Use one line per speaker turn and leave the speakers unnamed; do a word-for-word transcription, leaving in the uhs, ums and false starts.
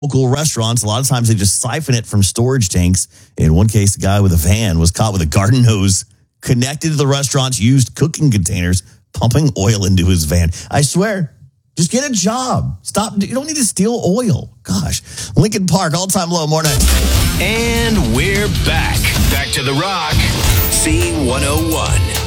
local restaurants, a lot of times they just siphon it from storage tanks. In one case, a guy with a van was caught with a garden hose connected to the restaurant's used cooking containers, pumping oil into his van. I swear, just get a job. Stop. You don't need to steal oil. Gosh. Lincoln Park, all-time low, more night.
And we're back. Back to the Rock. C one oh one.